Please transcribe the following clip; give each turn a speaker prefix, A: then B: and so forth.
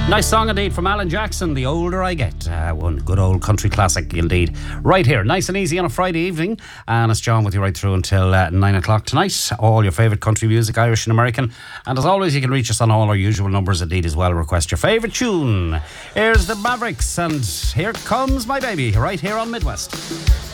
A: Nice song indeed from Alan Jackson, The Older I Get. One good old country classic indeed. Right here, nice and easy on a Friday evening. And it's John with you right through until 9 o'clock tonight. All your favourite country music, Irish and American. And as always, you can reach us on all our usual numbers indeed as well. Request your favourite tune. Here's the Mavericks and Here Comes My Baby right here on Midwest.